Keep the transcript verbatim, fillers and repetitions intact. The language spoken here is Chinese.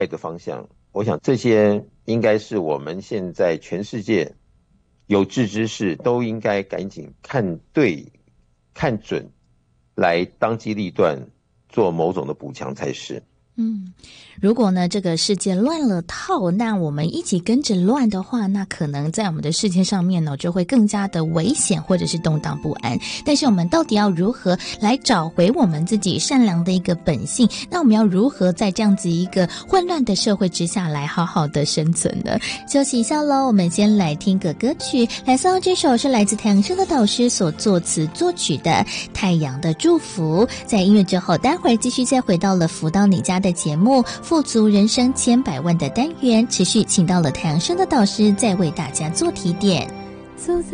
的方向。我想这些应该是我们现在全世界有志之士都应该赶紧看对看准，来当机立断做某种的补强才是。 嗯，如果呢这个世界乱了套，那我们一起跟着乱的话，那可能在我们的世界上面呢就会更加的危险或者是动荡不安。但是我们到底要如何来找回我们自己善良的一个本性？那我们要如何在这样子一个混乱的社会之下来好好的生存呢？休息一下咯，我们先来听个歌曲，来送这首是来自太阳升的导师所作词作曲的《太阳的祝福》。在音乐之后，待会儿继续再回到了福到你家的节目富足人生千百万的单元，持续请到了太阳升的导师再为大家做提点。